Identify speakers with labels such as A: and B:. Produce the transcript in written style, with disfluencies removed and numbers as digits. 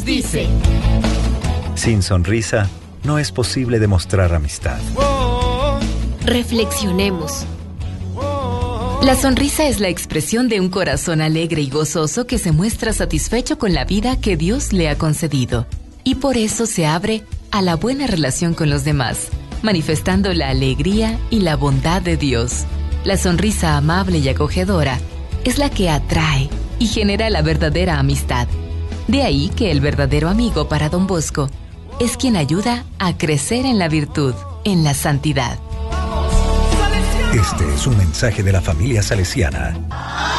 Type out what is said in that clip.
A: Dice:
B: sin sonrisa, no es posible demostrar amistad.
A: reflexionemos. La sonrisa es la expresión de un corazón alegre y gozoso que se muestra satisfecho con la vida que Dios le ha concedido, y por eso se abre a la buena relación con los demás, manifestando la alegría y la bondad de Dios. La sonrisa amable y acogedora es la que atrae y genera la verdadera amistad. De ahí que el verdadero amigo para Don Bosco es quien ayuda a crecer en la virtud, en la santidad.
B: Este es un mensaje de la familia salesiana.